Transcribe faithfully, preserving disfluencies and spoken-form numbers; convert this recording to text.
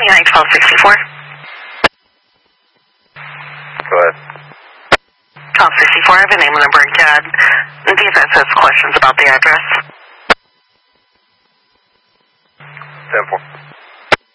Behind twelve sixty-four. Go ahead. twelve sixty-four, I have a name and number and C A D. And D F S has questions about the address. Simple.